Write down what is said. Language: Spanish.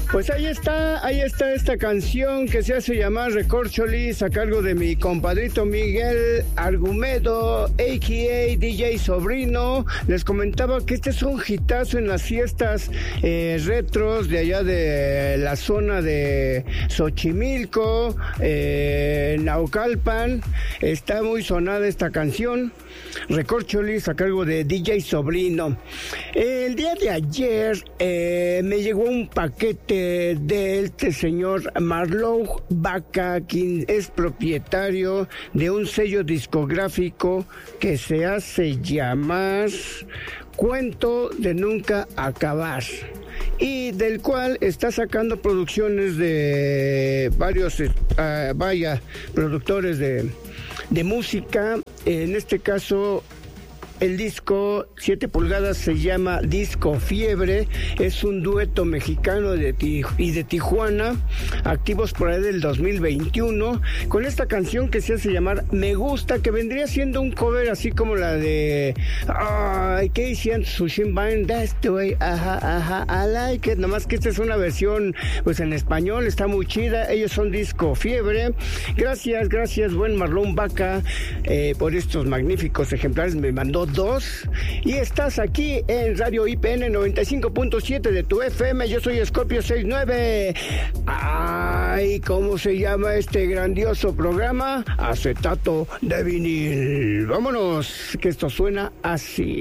Pues ahí está esta canción que se hace llamar Recorcholis a cargo de mi compadrito Miguel Argumedo, a.k.a. DJ Sobrino. Les comentaba que este es un hitazo en las fiestas retros de allá de la zona de Xochimilco, Naucalpan. Está muy sonada esta canción, Recorcholis a cargo de DJ Sobrino. El día de ayer me llegó un paquete de este señor Marlon Vaca, quien es propietario de un sello discográfico que se hace llamar Cuento de Nunca Acabar, y del cual está sacando producciones de varios productores de música. En este caso, el disco 7 pulgadas se llama Disco Fiebre. Es un dueto mexicano de Tijuana, activos por ahí del 2021, con esta canción que se hace llamar Me Gusta, que vendría siendo un cover así como la de ¿qué decían? Sushin Band, That's the way, ajá, I like it. Nomás que esta es una versión pues en español, está muy chida. Ellos son Disco Fiebre. Gracias, buen Marlon Vaca, por estos magníficos ejemplares. Me mandó 2, y estás aquí en Radio IPN 95.7 de tu FM. Yo soy Scorpio 69. Ay, ¿cómo se llama este grandioso programa? Acetato de vinil. Vámonos, que esto suena así.